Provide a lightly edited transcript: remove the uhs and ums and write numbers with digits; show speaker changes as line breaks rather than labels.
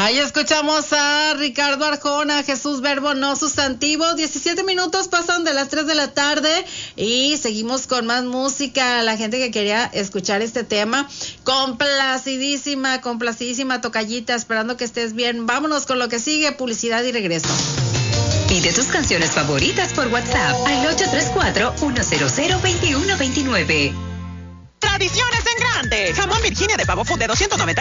Ahí escuchamos a Ricardo Arjona, Jesús Verbo no sustantivo. 17 minutos pasan de las 3 de la tarde y seguimos con más música. La gente que quería escuchar este tema, complacidísima, tocallita, esperando que estés bien. Vámonos con lo que sigue, publicidad y regreso.
Pide tus canciones favoritas por WhatsApp al 834-100-2129.
Tradiciones en grande. Jamón Virginia de pavo food de 290